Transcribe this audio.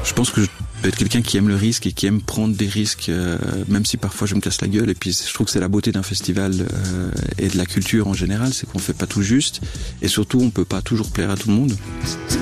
Je pense que je peux être quelqu'un qui aime le risque et qui aime prendre des risques, même si parfois je me casse la gueule. Et puis je trouve que c'est la beauté d'un festival et de la culture en général, c'est qu'on fait pas tout juste. Et surtout, on peut pas toujours plaire à tout le monde.